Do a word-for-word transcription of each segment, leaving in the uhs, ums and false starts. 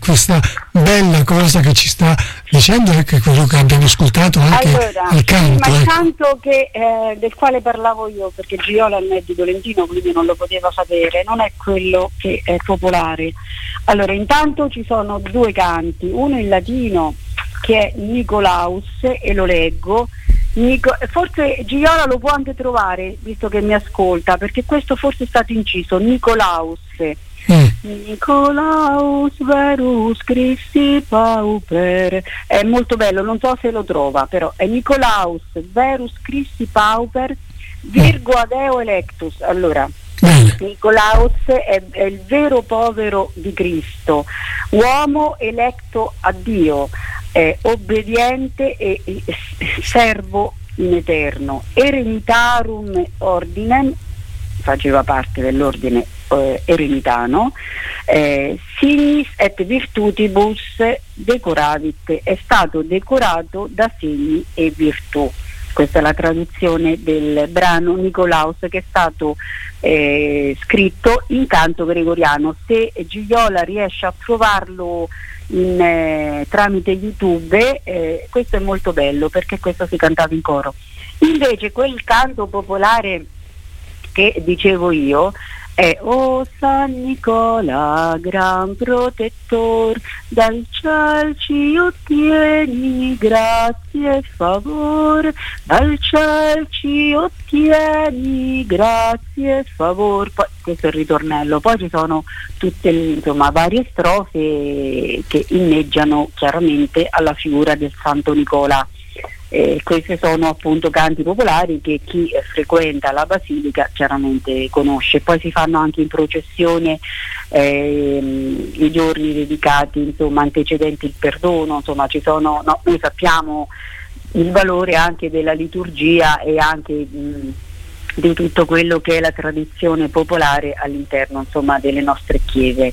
questa bella cosa che ci sta dicendo e che quello che abbiamo ascoltato anche allora, il canto. Ma il ecco. canto che, eh, del quale parlavo io, perché Giola non è di Tolentino, quindi non lo poteva sapere, non è quello che è popolare. Allora, intanto ci sono due canti, uno in latino che è Nicolaus, e lo leggo. Nico, forse Giola lo può anche trovare, visto che mi ascolta, perché questo forse è stato inciso, Nicolaus. Mm. Nicolaus verus Christi pauper, è molto bello, non so se lo trova, però è Nicolaus verus Christi pauper virgo adeo electus. Allora, Bene. Nicolaus è, è il vero povero di Cristo, uomo eletto a Dio, è obbediente e, e servo in eterno, erenitarum ordinem, faceva parte dell'ordine eh, erenitano, eh, signis et virtutibus decoravit, è stato decorato da segni e virtù. Questa è la traduzione del brano Nicolaus, che è stato eh, scritto in canto gregoriano. Se Gigliola riesce a trovarlo in, eh, tramite YouTube, eh, questo è molto bello, perché questo si cantava in coro. Invece quel canto popolare che dicevo io è O San Nicola, gran protettor, dal ciel ci ottieni grazie e favor, dal ciel ci ottieni grazie e favor. Poi, questo è il ritornello, poi ci sono tutte insomma varie strofe che inneggiano chiaramente alla figura del Santo Nicola. Eh, questi sono appunto canti popolari che chi eh, frequenta la basilica chiaramente conosce. Poi si fanno anche in processione eh, i giorni dedicati, insomma, antecedenti il perdono, insomma ci sono, no, noi sappiamo il valore anche della liturgia e anche mh, di tutto quello che è la tradizione popolare all'interno, insomma, delle nostre chiese.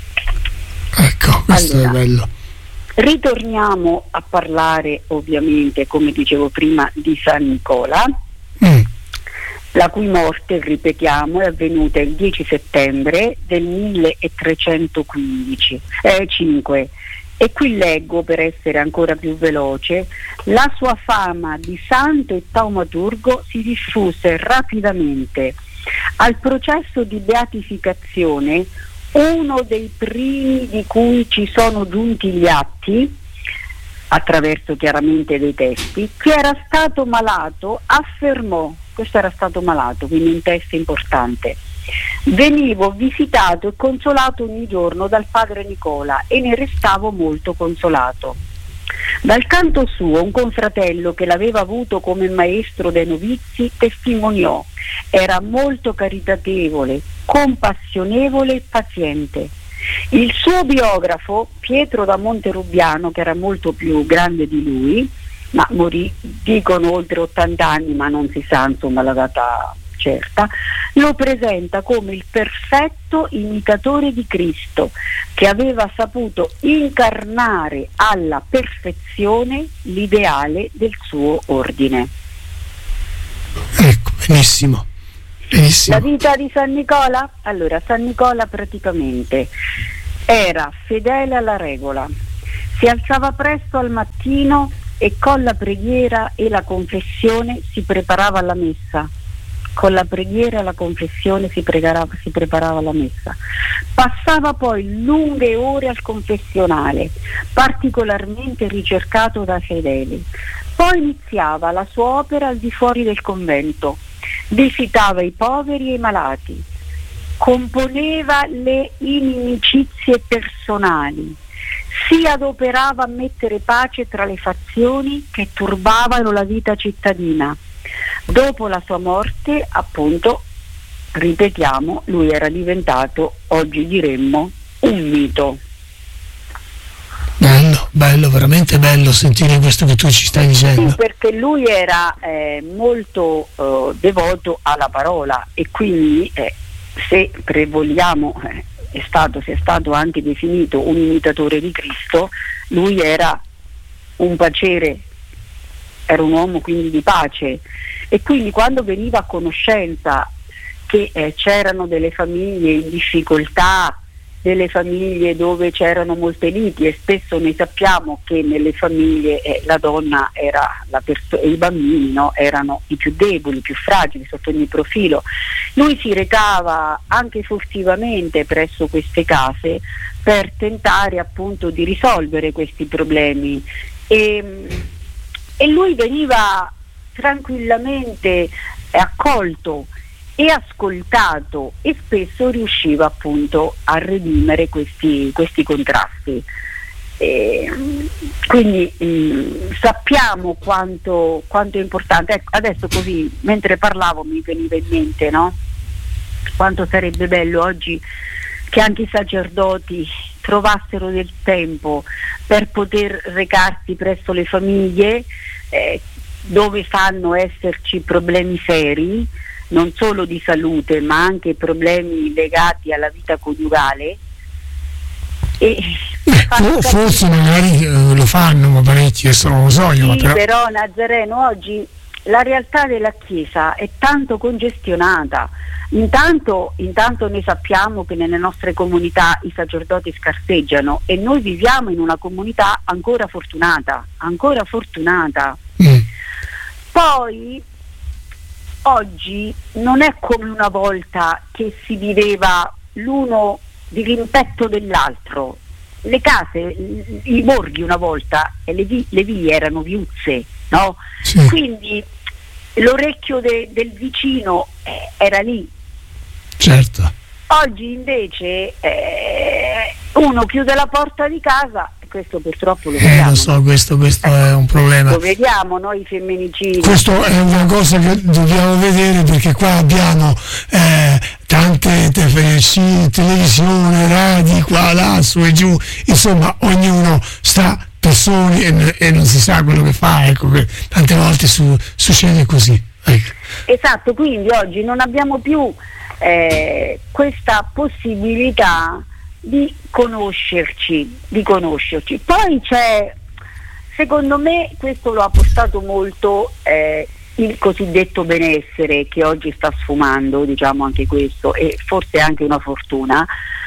Ecco, questo allora, è bello. Ritorniamo a parlare ovviamente, come dicevo prima, di San Nicola, Mm. la cui morte, ripetiamo, è avvenuta il dieci settembre del milletrecentoquindici, eh, cinque. E qui leggo, per essere ancora più veloce, la sua fama di santo e taumaturgo si diffuse rapidamente. Al processo di beatificazione, uno dei primi di cui ci sono giunti gli atti, attraverso chiaramente dei testi, che era stato malato, affermò, questo era stato malato, quindi un testo importante: venivo visitato e consolato ogni giorno dal padre Nicola e ne restavo molto consolato. Dal canto suo, un confratello che l'aveva avuto come maestro dei novizi testimoniò: era molto caritatevole, compassionevole e paziente. Il suo biografo, Pietro da Monterubiano, che era molto più grande di lui, ma morì, dicono, oltre ottanta anni, ma non si sa insomma la data certa, lo presenta come il perfetto imitatore di Cristo, che aveva saputo incarnare alla perfezione l'ideale del suo ordine. Ecco, benissimo. Benissimo. La vita di San Nicola? Allora, San Nicola praticamente era fedele alla regola, si alzava presto al mattino e con la preghiera e la confessione si preparava alla messa. Con la preghiera e la confessione si, pregarava, si preparava alla messa. Passava poi lunghe ore al confessionale, particolarmente ricercato dai fedeli. Poi iniziava la sua opera al di fuori del convento. Visitava i poveri e i malati, componeva le inimicizie personali, si adoperava a mettere pace tra le fazioni che turbavano la vita cittadina. Dopo la sua morte, appunto, ripetiamo, lui era diventato, oggi diremmo, un mito. Bello, bello, veramente bello sentire questo che tu ci stai dicendo. Sì, perché lui era eh, molto eh, devoto alla parola e quindi eh, se vogliamo eh, è stato, se è stato anche definito un imitatore di Cristo, lui era un pacere, era un uomo quindi di pace, e quindi quando veniva a conoscenza che eh, c'erano delle famiglie in difficoltà delle famiglie dove c'erano molte liti, e spesso noi sappiamo che nelle famiglie eh, la donna era la perso- e i bambini, no, erano i più deboli, i più fragili sotto ogni profilo. Lui si recava anche furtivamente presso queste case per tentare appunto di risolvere questi problemi, e, e lui veniva tranquillamente accolto e ascoltato, e spesso riusciva appunto a redimere questi, questi contrasti. E quindi mh, sappiamo quanto, quanto è importante. Ecco, adesso così mentre parlavo mi veniva in mente, no? Quanto sarebbe bello oggi che anche i sacerdoti trovassero del tempo per poter recarsi presso le famiglie eh, dove fanno esserci problemi seri, non solo di salute ma anche problemi legati alla vita coniugale. E eh, forse magari eh, lo fanno, ma parecchi, adesso non lo so io. Sì, però... però Nazareno, oggi la realtà della Chiesa è tanto congestionata. Intanto, intanto noi sappiamo che nelle nostre comunità i sacerdoti scarseggiano, e noi viviamo in una comunità ancora fortunata, ancora fortunata. Mm. Poi oggi non è come una volta che si viveva l'uno di rimpetto dell'altro. Le case, i borghi una volta, e le, vi, le vie erano viuzze, no? Sì. Quindi l'orecchio de, del vicino eh, era lì. Certo. Oggi invece eh, uno chiude la porta di casa, e questo purtroppo lo vediamo. Eh, lo so, questo, questo eh, è un problema. Lo vediamo noi femminicidi. Questo è una cosa che dobbiamo vedere, perché qua abbiamo eh, tante te- sì, televisione, radio, qua, là, su e giù, insomma ognuno sta per soli e, e non si sa quello che fa, ecco, che tante volte su, succede così. Ecco. Esatto, quindi oggi non abbiamo più Eh, questa possibilità di conoscerci, di conoscerci. Poi c'è, secondo me, questo lo ha portato molto eh, il cosiddetto benessere che oggi sta sfumando, diciamo anche questo, e forse anche una fortuna,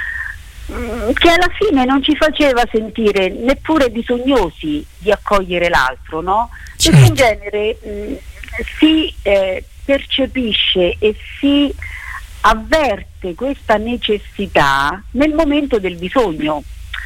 mh, che alla fine non ci faceva sentire neppure bisognosi di accogliere l'altro, no? Certo. Perché in genere mh, si eh, percepisce e si avverte questa necessità nel momento del bisogno,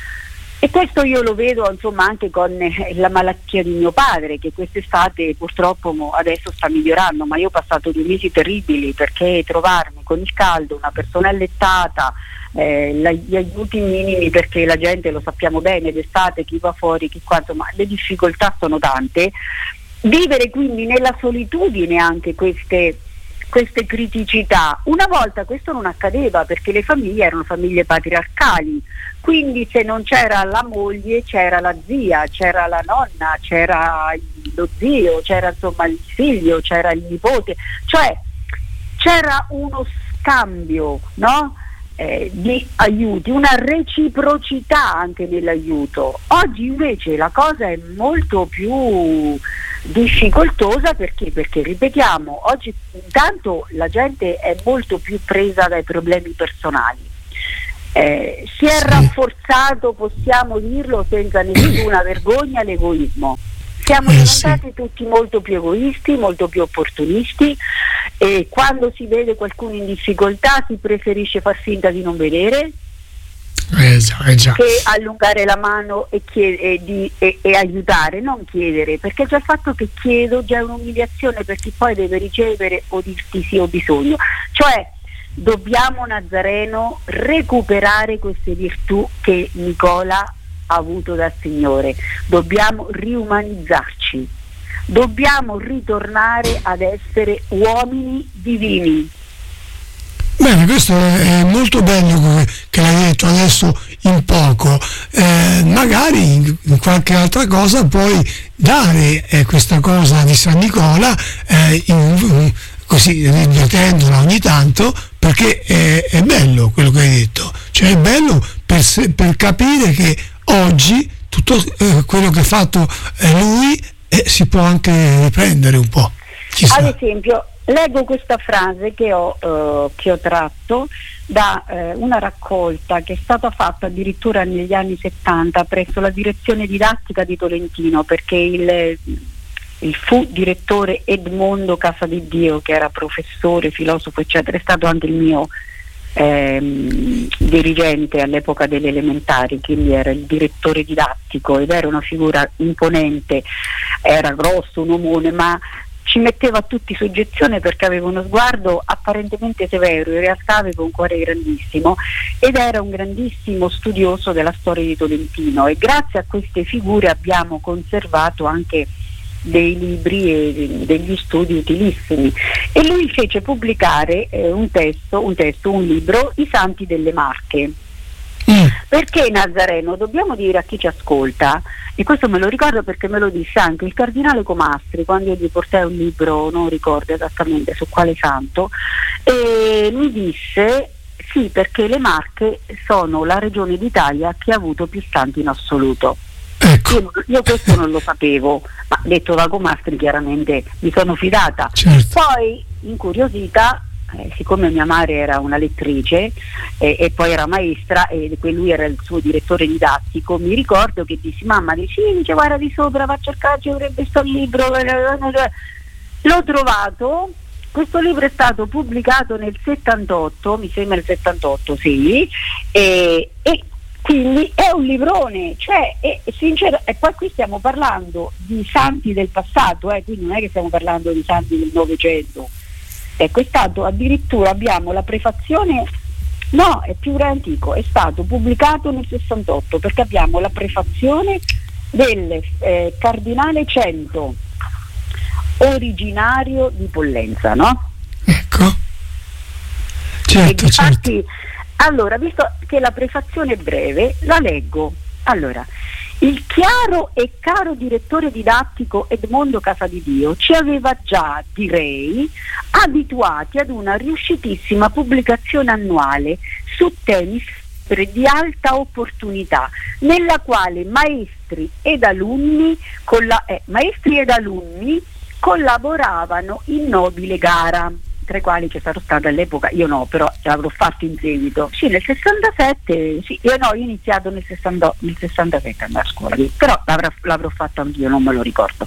e questo io lo vedo insomma anche con la malattia di mio padre, che quest'estate purtroppo adesso sta migliorando, ma io ho passato due mesi terribili, perché trovarmi con il caldo, una persona allettata, eh, la, gli aiuti minimi, perché la gente, lo sappiamo bene, d'estate chi va fuori, chi qua, insomma le difficoltà sono tante, vivere quindi nella solitudine anche queste queste criticità. Una volta questo non accadeva, perché le famiglie erano famiglie patriarcali, quindi se non c'era la moglie c'era la zia, c'era la nonna, c'era lo zio, c'era insomma il figlio, c'era il nipote, cioè c'era uno scambio, no? Eh, di aiuti, una reciprocità anche nell'aiuto. Oggi invece la cosa è molto più difficoltosa, perché perché ripetiamo, oggi intanto la gente è molto più presa dai problemi personali, eh, si è rafforzato, possiamo dirlo senza nessuna vergogna, l'egoismo. Siamo diventati tutti molto più egoisti, molto più opportunisti, e quando si vede qualcuno in difficoltà si preferisce far finta di non vedere, eh già, eh già. che allungare la mano e, chied- e, di- e-, e aiutare, non chiedere, perché già il fatto che chiedo già è un'umiliazione, perché poi deve ricevere o dirti sì ho bisogno. Cioè dobbiamo, Nazareno, recuperare queste virtù che Nicola ha avuto dal Signore, dobbiamo riumanizzarci, dobbiamo ritornare ad essere uomini divini. Bene, questo è molto bello che l'hai detto adesso in poco, eh, magari in qualche altra cosa puoi dare eh, questa cosa di San Nicola, eh, in, così ripetendola ogni tanto, perché è, è bello quello che hai detto, cioè è bello per, per capire che oggi tutto eh, quello che ha fatto eh, lui eh, si può anche riprendere un po'. Ad esempio, leggo questa frase che ho, eh, che ho tratto da eh, una raccolta che è stata fatta addirittura negli anni settanta presso la direzione didattica di Tolentino, perché il, il fu direttore Edmondo Casabidio, che era professore, filosofo eccetera, è stato anche il mio ehm, dirigente all'epoca delle elementari, quindi era il direttore didattico ed era una figura imponente, era grosso, un omone, ma ci metteva tutti soggezione perché aveva uno sguardo apparentemente severo, in realtà aveva un cuore grandissimo ed era un grandissimo studioso della storia di Tolentino, e grazie a queste figure abbiamo conservato anche dei libri e degli studi utilissimi, e lui fece pubblicare eh, un testo, un testo, un libro, I Santi delle Marche. Mm. Perché, Nazareno, dobbiamo dire a chi ci ascolta, e questo me lo ricordo perché me lo disse anche il cardinale Comastri quando io gli portai un libro, non ricordo esattamente su quale santo, e mi disse sì, perché le Marche sono la regione d'Italia che ha avuto più santi in assoluto. Ecco. Io, io questo non lo sapevo, ma detto da Comastri chiaramente mi sono fidata. Certo. Poi, incuriosita, Eh, siccome mia madre era una lettrice eh, e poi era maestra e lui era il suo direttore didattico, mi ricordo che dissi: mamma, dici, dice, guarda di sopra, va a cercare, ci dovrebbe sto libro. L'ho trovato, questo libro è stato pubblicato nel settantotto, mi sembra il settantotto, sì, e, e quindi è un librone, cioè è, è sincero, e poi qui stiamo parlando di santi del passato, eh, quindi non è che stiamo parlando di santi del Novecento. Ecco, è stato addirittura, abbiamo la prefazione, no, è più antico, è stato pubblicato nel sessantotto, perché abbiamo la prefazione del eh, cardinale Cento, originario di Pollenza, no? Ecco, certo, e infatti, certo. Allora, visto che la prefazione è breve, la leggo. Allora, il chiaro e caro direttore didattico Edmondo Casabidio ci aveva già, direi, abituati ad una riuscitissima pubblicazione annuale su temi di alta opportunità, nella quale maestri ed alunni, colla- eh, maestri ed alunni collaboravano in nobile gara, tra i quali c'è stato stato all'epoca, io no, però l'avrò fatto in seguito, sì, nel sessantasette, sì, io no, io ho iniziato nel, sessanta, nel sessantasette andare a scuola, però l'avrò, l'avrò fatto anch'io, non me lo ricordo.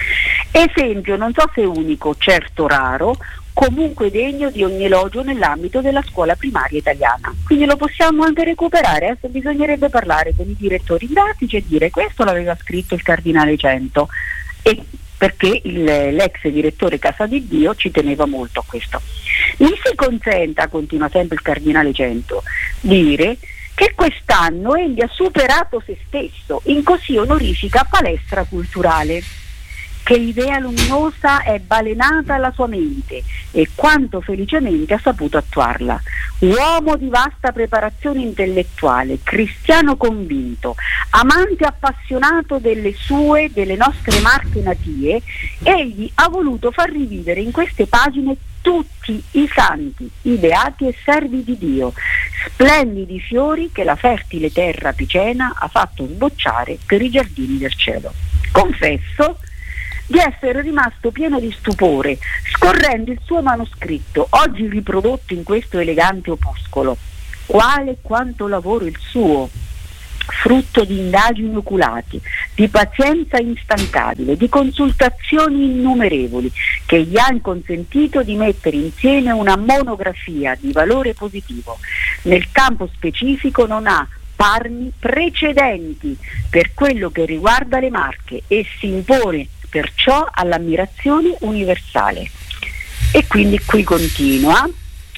Esempio, non so se unico, certo raro, comunque degno di ogni elogio nell'ambito della scuola primaria italiana. Quindi lo possiamo anche recuperare, adesso bisognerebbe parlare con i direttori didattici e dire: questo l'aveva scritto il cardinale Cento, e perché il, l'ex direttore Casabidio ci teneva molto a questo. Mi si consenta, continua sempre il cardinale Cento, dire che quest'anno egli ha superato se stesso in così onorifica palestra culturale, che idea luminosa è balenata alla sua mente e quanto felicemente ha saputo attuarla. Uomo di vasta preparazione intellettuale, cristiano convinto, amante appassionato delle sue, delle nostre Marche natie, egli ha voluto far rivivere in queste pagine tutti i santi, i beati e servi di Dio, splendidi fiori che la fertile terra picena ha fatto sbocciare per i giardini del cielo. Confesso di essere rimasto pieno di stupore scorrendo il suo manoscritto, oggi riprodotto in questo elegante opuscolo. Quale e quanto lavoro il suo, frutto di indagini oculati, di pazienza instancabile, di consultazioni innumerevoli, che gli hanno consentito di mettere insieme una monografia di valore positivo. Nel campo specifico non ha parmi precedenti per quello che riguarda le Marche e si impone perciò all'ammirazione universale. E quindi qui continua,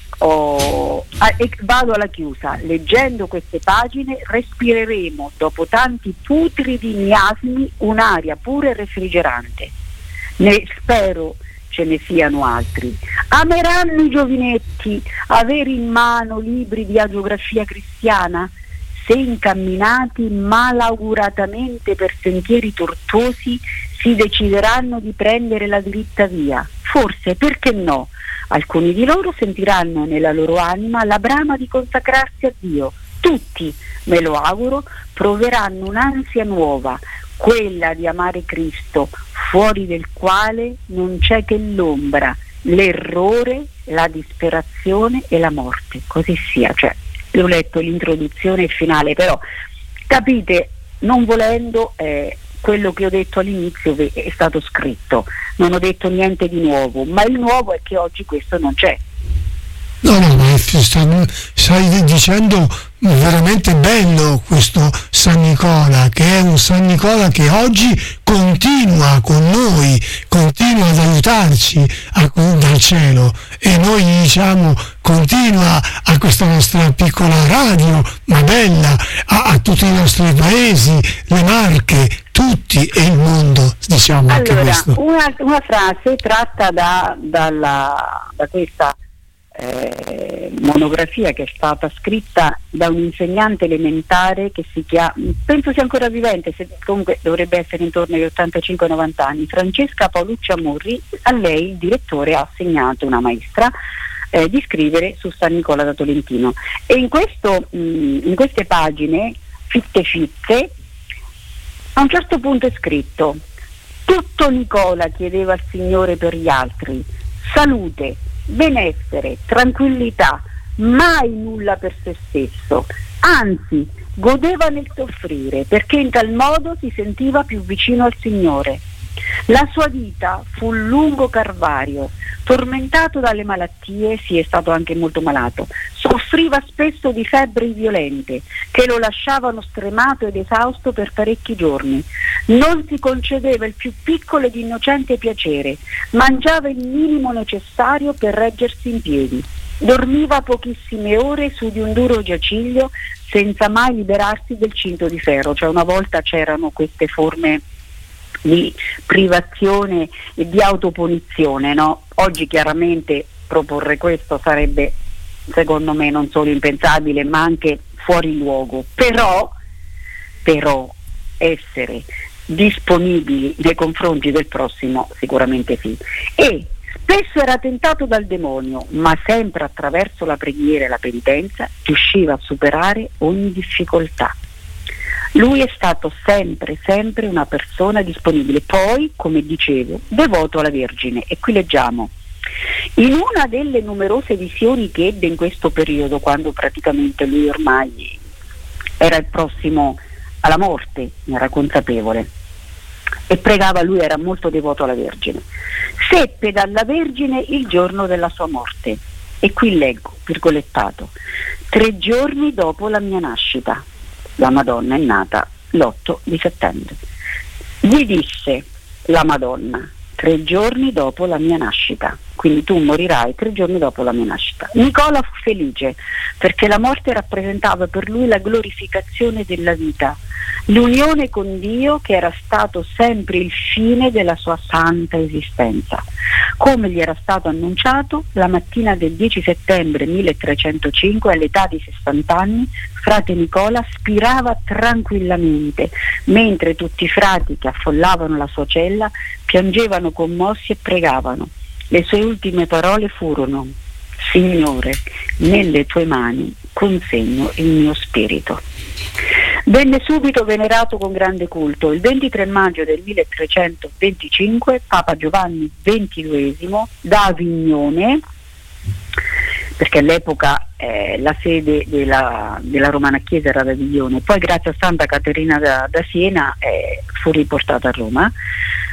oh, ah, e vado alla chiusa. Leggendo queste pagine respireremo, dopo tanti putridi miasmi, un'aria pura e refrigerante. Ne spero ce ne siano altri. Ameranno i giovinetti avere in mano libri di agiografia cristiana, se incamminati malauguratamente per sentieri tortuosi si decideranno di prendere la dritta via. Forse, perché no, alcuni di loro sentiranno nella loro anima la brama di consacrarsi a Dio. Tutti, me lo auguro, proveranno un'ansia nuova, quella di amare Cristo, fuori del quale non c'è che l'ombra, l'errore, la disperazione e la morte. Così sia. Cioè, ho letto l'introduzione e il finale, però capite, non volendo, eh, quello che ho detto all'inizio è stato scritto, non ho detto niente di nuovo, ma il nuovo è che oggi questo non c'è. No, no, ma stai, stai dicendo veramente bello questo San Nicola, che è un San Nicola che oggi continua con noi, continua ad aiutarci a, dal cielo, e noi diciamo continua a questa nostra piccola radio, ma bella, a, a tutti i nostri paesi, le Marche, tutti, e il mondo, diciamo. Anche allora, questo. Una, una frase tratta da, dalla, da questa Eh, monografia che è stata scritta da un insegnante elementare che si chiama, penso sia ancora vivente, se, comunque dovrebbe essere intorno agli ottantacinque novanta anni, Francesca Paolucci Amorri. A lei il direttore ha assegnato, una maestra, eh, di scrivere su San Nicola da Tolentino, e in, questo, mh, in queste pagine fitte fitte a un certo punto è scritto: tutto Nicola chiedeva al Signore per gli altri, salute, benessere, tranquillità, mai nulla per se stesso, anzi godeva nel soffrire, perché in tal modo si sentiva più vicino al Signore. La sua vita fu un lungo calvario, tormentato dalle malattie, sì, è stato anche molto malato, soffriva spesso di febbri violente che lo lasciavano stremato ed esausto per parecchi giorni. Non si concedeva il più piccolo ed innocente piacere, mangiava il minimo necessario per reggersi in piedi, dormiva pochissime ore su di un duro giaciglio senza mai liberarsi del cinto di ferro. Cioè, una volta c'erano queste forme di privazione e di autopunizione, no? Oggi chiaramente proporre questo sarebbe, secondo me, non solo impensabile ma anche fuori luogo, però, però essere disponibili nei confronti del prossimo sicuramente sì. E spesso era tentato dal demonio, ma sempre attraverso la preghiera e la penitenza riusciva a superare ogni difficoltà. Lui è stato sempre, sempre una persona disponibile. Poi, come dicevo, devoto alla Vergine. E qui leggiamo: in una delle numerose visioni che ebbe in questo periodo, quando praticamente lui ormai era il prossimo alla morte, ne era consapevole, e pregava, lui era molto devoto alla Vergine, seppe dalla Vergine il giorno della sua morte. E qui leggo, virgolettato: tre giorni dopo la mia nascita. La Madonna è nata l'otto di settembre. Gli disse la Madonna: tre giorni dopo la mia nascita, quindi tu morirai tre giorni dopo la mia nascita. Nicola fu felice perché la morte rappresentava per lui la glorificazione della vita, l'unione con Dio che era stato sempre il fine della sua santa esistenza. Come gli era stato annunciato, la mattina del dieci settembre milletrecentocinque, all'età di sessanta anni, frate Nicola spirava tranquillamente, mentre tutti i frati che affollavano la sua cella piangevano commossi e pregavano. Le sue ultime parole furono: Signore, nelle tue mani consegno il mio spirito. Venne subito venerato con grande culto. Il ventitré maggio del milletrecentoventicinque Papa Giovanni ventiduesimo da Avignone, perché all'epoca eh, la sede della, della Romana Chiesa era ad Avignone, poi grazie a Santa Caterina da, da Siena eh, fu riportata a Roma,